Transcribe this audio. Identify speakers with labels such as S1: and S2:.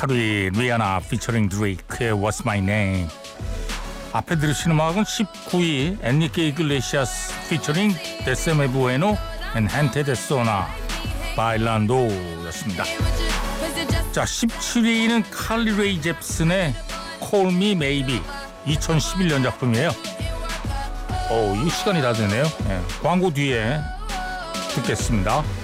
S1: 18위 리아나 피처링 드레이크의 What's My Name. 앞에 들으신 음악은 19위 엔리케 이글레시아스 피처링 데세메 부에노 앤 헨테 데 소나 바일란도였습니다. 자, 17위는 칼리 레이 잽슨의 Call Me Maybe 2011년 작품이에요. 이 시간이 다 되네요. 광고 뒤에 듣겠습니다.